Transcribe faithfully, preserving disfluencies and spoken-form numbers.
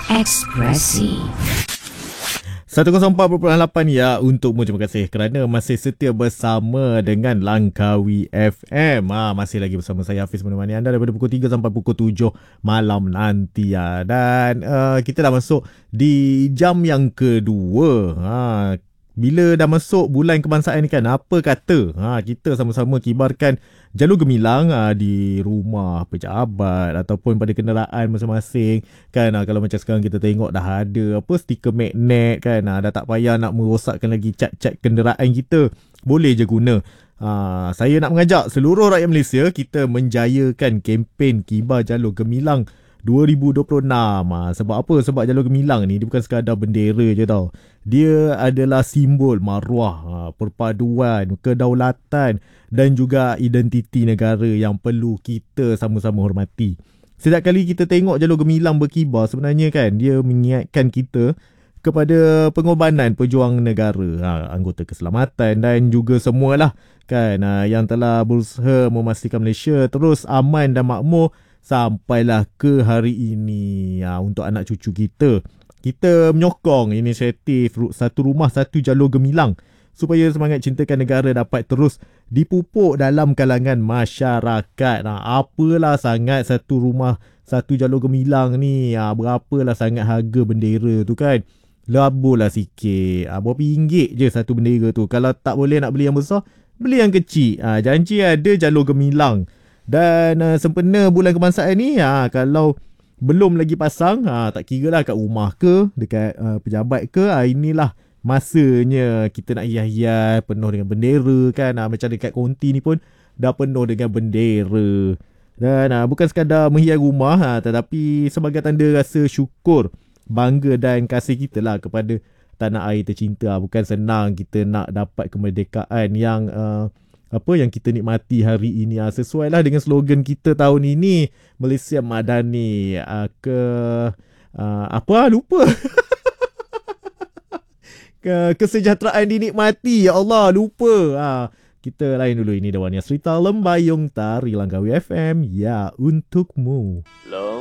Ekspresi seratus empat perpuluhan lapan ya untukmu. Terima kasih kerana masih setia bersama dengan Langkawi F M. Ha, masih lagi bersama saya Hafiz menemani anda daripada pukul tiga sampai pukul tujuh malam nanti ya. Dan uh, kita dah masuk di jam yang kedua. Ha, bila dah masuk bulan kebangsaan ni kan, apa kata ha, kita sama-sama kibarkan jalur gemilang ha, di rumah pejabat ataupun pada kenderaan masing-masing kan. Ha, kalau macam sekarang kita tengok dah ada apa stiker magnet kan, ha, dah tak payah nak merosakkan lagi cat-cat kenderaan kita, boleh je guna. Ha, saya nak mengajak seluruh rakyat Malaysia kita menjayakan kempen kibar jalur gemilang dua ribu dua puluh enam. Ha, sebab apa? Sebab jalur gemilang ni dia bukan sekadar bendera je tau. Dia adalah simbol maruah, ha, perpaduan, kedaulatan dan juga identiti negara yang perlu kita sama-sama hormati. Setiap kali kita tengok jalur gemilang berkibar, sebenarnya kan dia mengingatkan kita kepada pengorbanan pejuang negara, ha, anggota keselamatan dan juga semualah kan, ha, yang telah berusaha memastikan Malaysia terus aman dan makmur sampailah ke hari ini. Ha, untuk anak cucu kita, kita menyokong inisiatif Satu Rumah Satu Jalur Gemilang supaya semangat cintakan negara dapat terus dipupuk dalam kalangan masyarakat. Ha, apalah sangat Satu Rumah Satu Jalur Gemilang ni, ha, berapalah sangat harga bendera tu kan. Laburlah sikit, ha, berapa ringgit je satu bendera tu. Kalau tak boleh nak beli yang besar, beli yang kecil. Ha, janji ada jalur gemilang. Dan uh, sempena bulan kebangsaan ni, ha, kalau belum lagi pasang, ha, tak kira lah kat rumah ke, dekat uh, pejabat ke, ha, inilah masanya kita nak hias-hias penuh dengan bendera kan. Ha, macam dekat konti ni pun dah penuh dengan bendera. Dan ha, bukan sekadar menghias rumah, ha, tetapi sebagai tanda rasa syukur, bangga dan kasih kita lah kepada tanah air tercinta. Bukan senang kita nak dapat kemerdekaan yang uh, apa yang kita nikmati hari ini. Ha, sesuai lah dengan slogan kita tahun ini, Malaysia Madani, uh, ke uh, apa lupa ke, kesejahteraan dinikmati. Ya Allah, lupa. Ha, kita lain dulu. Ini Dewan Yasrita Lembayung Tari Langkawi F M ya untukmu. Hello.